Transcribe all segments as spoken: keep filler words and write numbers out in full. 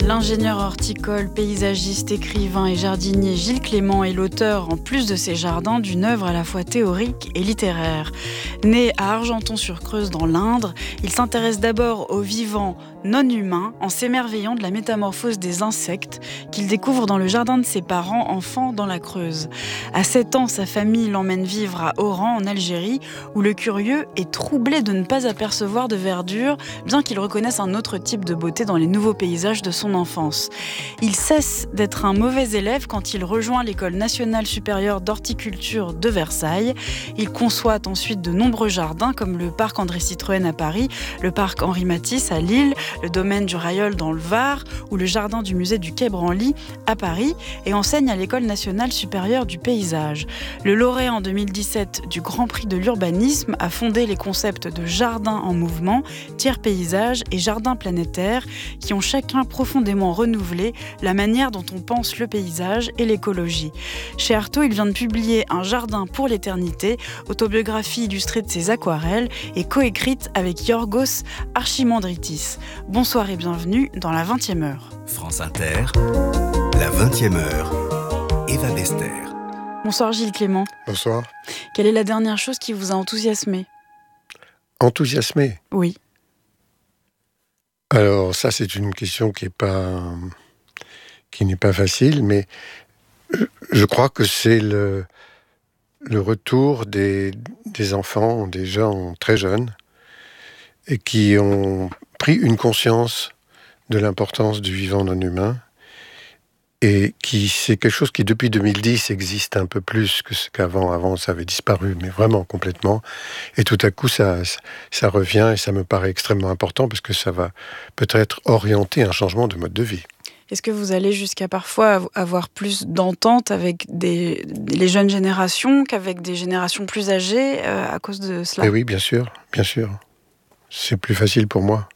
L'ingénieur horticole, paysagiste, écrivain et jardinier Gilles Clément est l'auteur, en plus de ses jardins, d'une œuvre à la fois théorique et littéraire. Né à Argenton-sur-Creuse dans l'Indre, il s'intéresse d'abord aux vivants non humains en s'émerveillant de la métamorphose des insectes qu'il découvre dans le jardin de ses parents enfants dans la Creuse. À sept ans, sa famille l'emmène vivre à Oran en Algérie où le curieux est troublé de ne pas apercevoir de verdure bien qu'il reconnaisse un autre type de beauté dans les nouveaux paysages de son enfance. Il cesse d'être un mauvais élève quand il rejoint l'École nationale supérieure d'horticulture de Versailles. Il conçoit ensuite de nombreux jardins comme le parc André Citroën à Paris, le parc Henri Matisse à Lille, le domaine du Railleul dans le Var ou le jardin du musée du Quai Branly à Paris et enseigne à l'École nationale supérieure du paysage. Le lauréat en deux mille dix-sept du Grand Prix de l'urbanisme a fondé les concepts de jardin en mouvement, tiers paysage et jardin planétaire qui ont chacun profondément renouvelé la manière dont on pense le paysage et l'écologie. Chez Artaud, il vient de publier Un jardin pour l'éternité, autobiographie illustrée de ses aquarelles et coécrite avec Yorgos Archimandritis. Bonsoir et bienvenue dans la vingtième heure. France Inter, la vingtième heure, Eva Bester. Bonsoir Gilles Clément. Bonsoir. Quelle est la dernière chose qui vous a enthousiasmé ? Enthousiasmé ? Oui. Alors ça, c'est une question qui est pas, qui n'est pas facile, mais je crois que c'est le, le retour des, des enfants, des gens très jeunes, et qui ont pris une conscience de l'importance du vivant non humain, et qui c'est quelque chose qui depuis deux mille dix existe un peu plus que ce qu'avant. Avant, ça avait disparu, mais vraiment complètement. Et tout à coup, ça, ça revient, et ça me paraît extrêmement important, parce que ça va peut-être orienter un changement de mode de vie. Est-ce que vous allez jusqu'à parfois avoir plus d'entente avec des, les jeunes générations qu'avec des générations plus âgées euh, à cause de cela ? Et oui, bien sûr, bien sûr. C'est plus facile pour moi.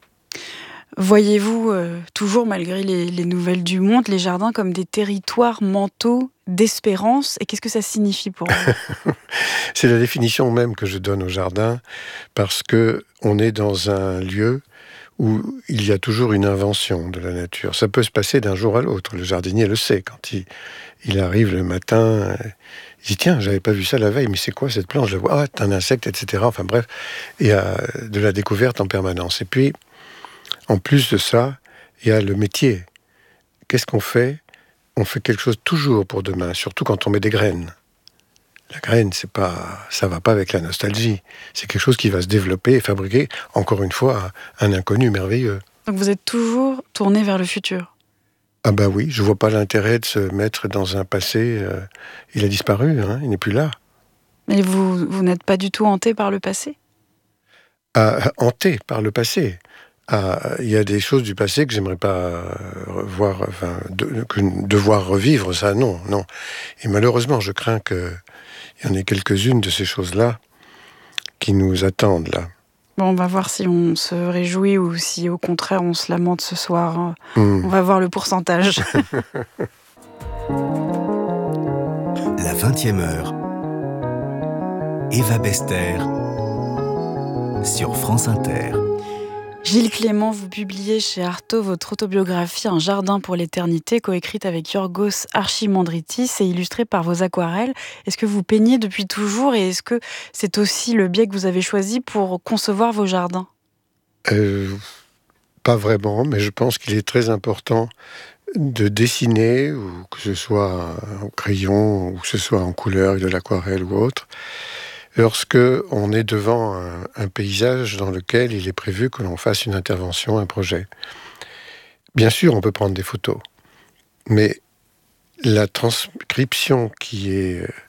Voyez-vous euh, toujours, malgré les, les nouvelles du monde, les jardins comme des territoires mentaux d'espérance ? Et qu'est-ce que ça signifie pour vous ? C'est la définition même que je donne au jardin, parce que on est dans un lieu où il y a toujours une invention de la nature. Ça peut se passer d'un jour à l'autre. Le jardinier le sait. Quand il, il arrive le matin, il dit « Tiens, j'avais pas vu ça la veille, mais c'est quoi cette plante ? Je vois, ah, c'est un insecte, et cetera » Enfin bref, il y a de la découverte en permanence. Et puis, en plus de ça, il y a le métier. Qu'est-ce qu'on fait ? On fait quelque chose toujours pour demain, surtout quand on met des graines. La graine, c'est pas, ça va pas avec la nostalgie. C'est quelque chose qui va se développer et fabriquer, encore une fois, un inconnu merveilleux. Donc vous êtes toujours tourné vers le futur ? Ah ben oui, je vois pas l'intérêt de se mettre dans un passé. Euh, il a disparu, hein, il n'est plus là. Mais vous, vous n'êtes pas du tout hanté par le passé ? Ah, hanté par le passé. Ah, il y a des choses du passé que j'aimerais pas voir, enfin, de, que devoir revivre, ça, non, non. Et malheureusement, je crains qu'il y en ait quelques-unes de ces choses-là qui nous attendent, là. Bon, on va voir si on se réjouit ou si, au contraire, on se lamente ce soir. Mmh. On va voir le pourcentage. La vingtième heure, Eva Bester, sur France Inter. Gilles Clément, vous publiez chez Artaud votre autobiographie Un jardin pour l'éternité, coécrite avec Yorgos Archimandritis et illustrée par vos aquarelles. Est-ce que vous peignez depuis toujours et est-ce que c'est aussi le biais que vous avez choisi pour concevoir vos jardins ? euh, Pas vraiment, mais je pense qu'il est très important de dessiner, ou que ce soit au crayon, ou que ce soit en couleur, de l'aquarelle ou autre, lorsque on est devant un, un paysage dans lequel il est prévu que l'on fasse une intervention, un projet. Bien sûr, on peut prendre des photos, mais la transcription qui est